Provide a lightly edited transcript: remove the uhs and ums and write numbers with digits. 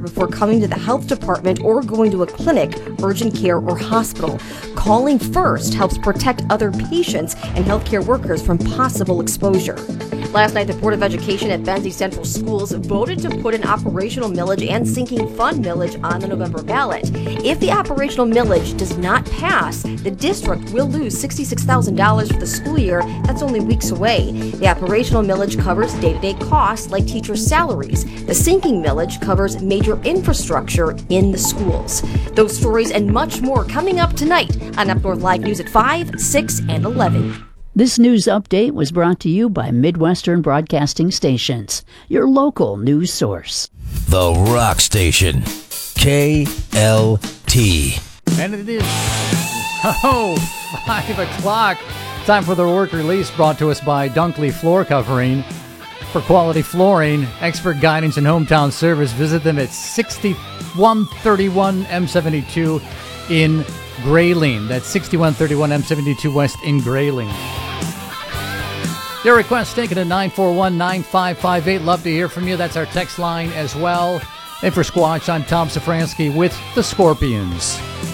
before coming to the health department or going to a clinic, urgent care, or hospital. Calling first helps protect other patients and healthcare workers from possible exposure. Last night, the Board of Education at Benzie Central Schools voted to put an operational millage and sinking fund millage on the November ballot. If the operational millage does not pass, the district will lose $66,000 for the school year. That's only weeks away. The operational millage covers day-to-day costs like teachers' salaries. The sinking millage covers major infrastructure in the schools. Those stories and much more coming up tonight on Up North Live News at 5, 6, and 11. This news update was brought to you by Midwestern Broadcasting Stations, your local news source. The Rock Station, KLT. And it is 5 o'clock. Time for the work release, brought to us by Dunkley Floor Covering. For quality flooring, expert guidance, and hometown service, visit them at 6131 M72 in Grayling. That's 6131 M72 West in Grayling. Your request taken at 941-9558. Love to hear from you. That's our text line as well. And for Squatch, I'm Tom Safransky with the Scorpions.